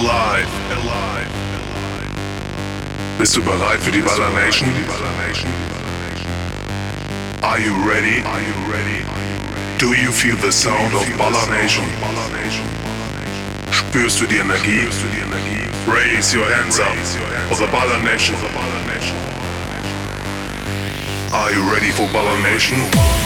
alive. Bist du bereit für die Baller Nation? Are you ready? Do you feel the sound of Baller Nation? Spürst du die Energie? Raise your hands up for the Baller Nation. Are you ready for Baller Nation?